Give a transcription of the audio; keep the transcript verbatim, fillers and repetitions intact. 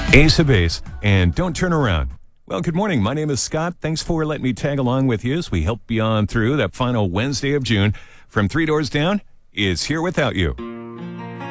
Ace of Base, and Don't Turn Around. Well, good morning. My name is Scott. Thanks for letting me tag along with you as we help you on through that final Wednesday of June. From Three Doors Down is Here Without You.